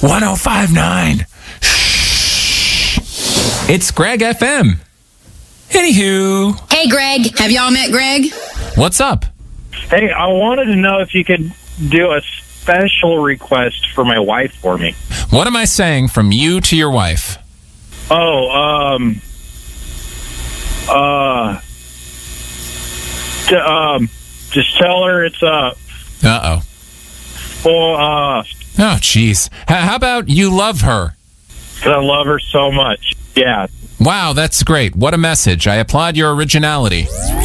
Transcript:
1059. It's Greg FM. Anywho. Hey, Greg. Have y'all met Greg? What's up? Hey, I wanted to know if you could do a special request for my wife for me. What am I saying from you to your wife? Just tell her it's Uh-oh. oh, jeez. How about you love her? 'cause I love her so much. Yeah. Wow, that's great. What a message. I applaud your originality.